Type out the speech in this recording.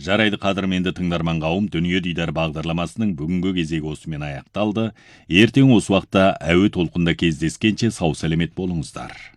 Жарайды қадірменді тыңдарман қауым, Дүние Дидар бағдарламасының бүгінгі кезегі осымен аяқталды. Ертең осы уақытта әуе толқында кездескенше сау сәлемет болыңыздар.